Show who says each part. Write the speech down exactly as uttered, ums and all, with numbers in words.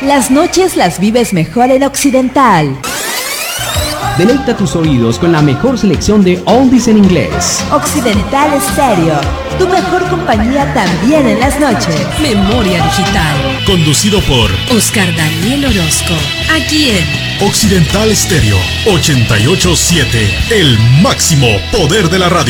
Speaker 1: Las noches las vives mejor en Occidental.
Speaker 2: Deleita tus oídos con la mejor selección de oldies en inglés.
Speaker 1: Occidental Stereo, tu mejor compañía también en las noches.
Speaker 3: Memoria Digital.
Speaker 4: Conducido por
Speaker 3: Oscar Daniel Orozco. Aquí en
Speaker 4: Occidental Stereo ochenta y ocho punto siete. El máximo poder de la radio.